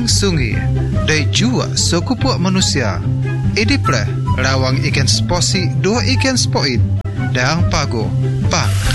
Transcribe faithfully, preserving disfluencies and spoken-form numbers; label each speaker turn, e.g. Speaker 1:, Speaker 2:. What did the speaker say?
Speaker 1: sungi dan juga sekupuak manusia. Idiplah rawang ikan seposi dua ikan sepoit dan pago pak